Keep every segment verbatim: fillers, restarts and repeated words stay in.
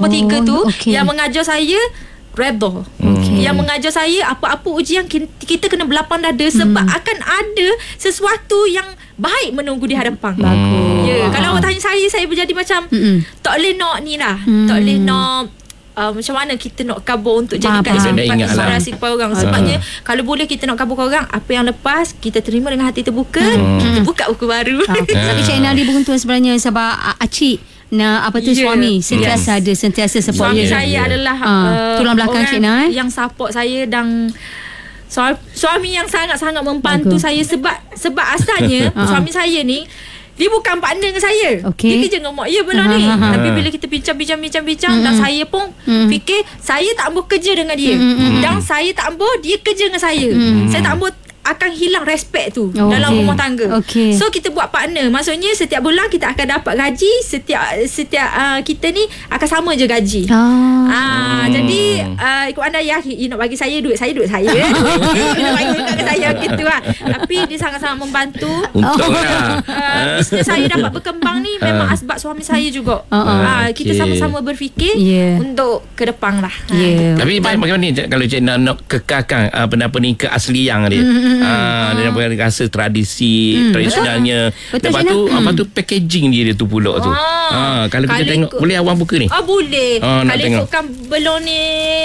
tiga tu okay. yang mengajar saya redha. Okay. Yang mengajar saya apa-apa ujian kita kena berlapang dada sebab hmm. akan ada sesuatu yang baik menunggu di hadapan. Bagus. Ya, kalau awak tanya saya, saya berjadi macam Mm-mm. tak boleh nak ni lah. Hmm. Tak boleh nak Uh, macam mana kita nak kabur untuk jadikan inspirasi kepada orang. Sebabnya uh. kalau boleh kita nak kabur ke orang, apa yang lepas kita terima dengan hati terbuka, hmm. kita buka buku baru. Okay. Tapi Cik Ina dia beruntung sebenarnya sebab Acik nah apa tu yeah. suami sentiasa yes. ada sentiasa support. Suami yeah. saya yeah. adalah uh, uh, tulang belakang Cik Ina eh? yang support saya dan suami yang sangat-sangat membantu Bagus. saya sebab sebab asalnya suami saya ni dia bukan partner dengan saya. Okay. Dia kerja dengan mak ya belum ni. Tapi bila kita bincang-bincang-bincang-bincang mm-hmm. dan saya pun mm-hmm. fikir saya tak ambil kerja dengan dia. Mm-hmm. Dan saya tak ambil dia kerja dengan saya. Mm-hmm. Saya tak ambil akan hilang respect tu okay. dalam rumah tangga. Okay. So kita buat partner. Maksudnya setiap bulan kita akan dapat gaji, setiap setiap uh, kita ni akan sama je gaji. Ah. Uh, jadi uh, ikut anda ya, you nak bagi saya duit, saya duit saya. You nak bagi dekat saya gitu lah. Tapi dia sangat-sangat membantu. Untunglah. Uh, bisnes saya dapat berkembang ni memang sebab suami saya juga. Uh, uh, uh, kita okay. sama-sama berfikir yeah. untuk ke depan lah. Yeah. Tapi bagaimana ni kalau Cik nak, nak kekalkan uh, benda-benda ni keaslian dia? Mm-hmm. Ah, dia boleh rasa tradisi hmm. tradisionalnya. Betul, lepas tu hmm. apa tu packaging dia, dia tu pula tu. Ah, kalau kita tengok ikut, boleh awak buka ni? Ah boleh. Ah, kalau ikutkan belum ni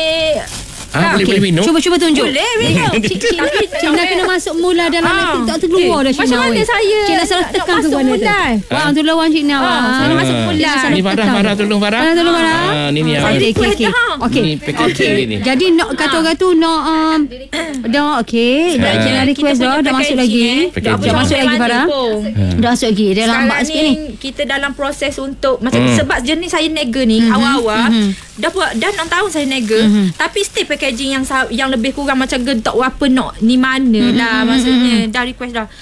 Ah, boleh, okay. boleh minum? Cuba cuba tunjuk. Boleh minum. Tapi Cik Nak kena masuk mula dalam ah. tak terkeluar dah Cik Nak. Macam mana saya Cik Nak salah tekan ke mana tu? Wah, tu lawan Cik Nak. Saya masuk mula. Ni Farah, Farah tolong Farah. Farah tolong Farah. Ah, ni ni. Okey okey okey. Okey. Ni packaging ni. Jadi nak kata orang tu nak dah okey. Dah Cik Nak request dah dah masuk lagi. Dah masuk lagi Farah. Dah masuk lagi. Dia lambat sikit ni. Kita dalam proses untuk macam sebab jenis saya nega ni awal-awal dah buat dah enam tahun saya nega tapi still packaging yang yang lebih kurang macam gentok apa nak ni mana lah maksudnya dah request dah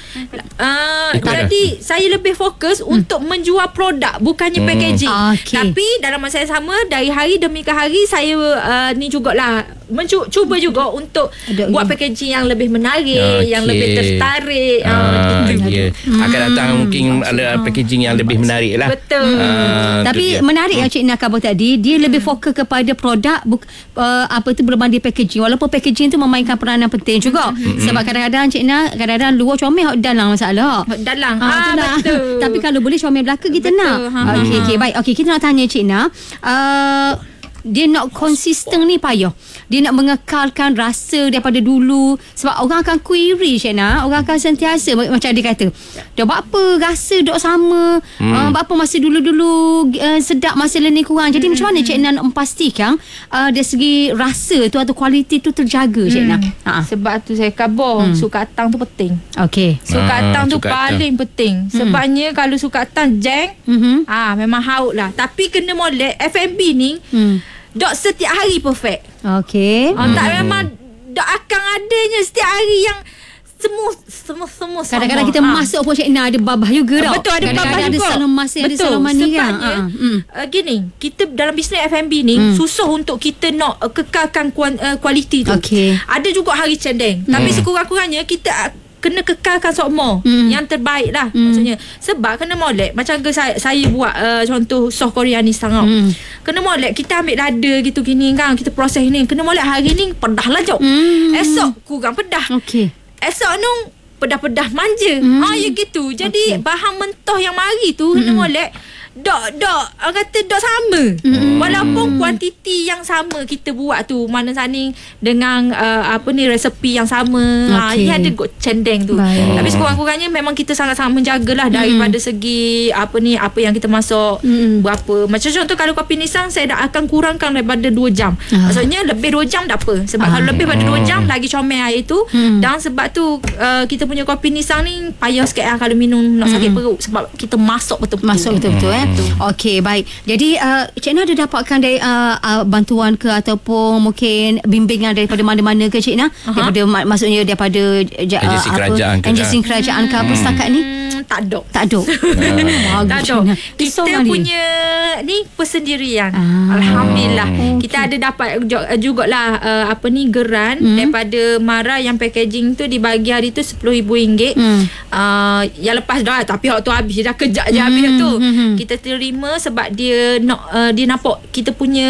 uh, jadi saya lebih fokus untuk menjual produk bukannya packaging. Okay. Tapi dalam masa yang sama dari hari demi ke hari saya uh, ni jugalah mencu- cuba juga untuk Aduh, buat yeah. packaging yang lebih menarik, okay. yang lebih tertarik. Ah, uh, yeah. hmm. Akan datang mungkin ada packaging yang lebih menarik lah. Betul. Uh, Tapi menarik yang Cik Nak kabur tadi, dia lebih fokus kepada produk buk, uh, apa tu berbanding packaging. Walaupun packaging tu memainkan peranan penting juga. Mm-hmm. Sebab kadang-kadang Cik Nak kadang-kadang luar comel hot dalang masalah. Hot dalang. Ha, ah, betul. Tapi kalau boleh comel belaka kita betul. nak. Ha, okey okey baik. Okey kita nak tanya Cik Nak, uh, dia nak konsisten ni payah. Dia nak mengekalkan rasa daripada dulu. Sebab orang akan query Cik Nak. Orang akan sentiasa macam dia kata, dah buat apa rasa dok sama. hmm. uh, Buat apa masa dulu-dulu uh, sedap masa learning kurang. Jadi hmm. macam mana Cik Nak nak memastikan uh, dari segi rasa tu atau kualiti tu terjaga Cik Nak? hmm. ha. Sebab tu saya kabur hmm. sukatan tu penting. Okey. Sukatan ah, tu sukatan. paling penting. hmm. Sebabnya kalau sukatan jeng hmm. ah, memang haut lah. Tapi kena molek F and B ni hmm. dok setiap hari perfect. Okey. Oh, tak hmm. memang dok akan adanya setiap hari yang semua semua semua kadang-kadang kita ha. masuk pun Cik Nak ada babah juga tau. Betul ada babah juga. Ada salam masa ada salam mani kan. Ha. Hmm. Uh, gini, kita dalam bisnes F and B ni hmm. susah untuk kita nak uh, kekalkan kualiti uh, tu. Okay. Ada juga hari cendeng. Hmm. Tapi sekurang-kurangnya kita uh, kena kekalkan sokmo mm. yang terbaik lah mm. maksudnya sebab kena molek macam ke saya, saya buat uh, contoh sos Koreanis tangau mm. kena molek kita ambil dada gitu gini kan kita proses ni kena molek hari ni pedah lah jauh mm. esok kurang pedah okay. esok nung pedah-pedah manja mm. ah, ya gitu jadi okay. bahan mentah yang mari tu mm. kena molek dok dok orang kata dok sama mm. walaupun kuantiti yang sama kita buat tu mana saning dengan uh, apa ni resepi yang sama okay. ha, dia ada got cendeng tu. Baik. Tapi sekurang-kurangnya memang kita sangat-sangat menjagalah mm. daripada segi apa ni apa yang kita masuk mm. berapa macam contoh kalau kopi Nissan saya dah akan kurangkan daripada dua jam ah. maksudnya lebih dua jam tak apa sebab ah. kalau lebih pada dua jam lagi comel air tu mm. dan sebab tu uh, kita punya kopi Nissan ni payah sikit lah kalau minum nak sakit mm. perut sebab kita masuk betul-betul masuk betul-betul mm. eh. Okey baik. Jadi uh, Cik Nak ada dapatkan dari uh, uh, bantuan ke ataupun mungkin bimbingan daripada mana-mana ke Cik Nak? Uh-huh. Daripada mak, maksudnya daripada uh, agensi apa, kerajaan ke agensi kerajaan ke apa hmm. setakat ni? Tak ada. Tak ada. Ah. Tak ada. Kita punya ni persendirian. Ah. Alhamdulillah. Okay. Kita ada dapat jugalah uh, apa ni geran hmm. daripada Mara yang packaging tu dibagi hari tu sepuluh ribu ringgit. Hmm. Uh, yang lepas dah tapi waktu habis dah kejap je hmm. habis tu. Hmm. Kita terima sebab dia nak uh, dia nampak kita punya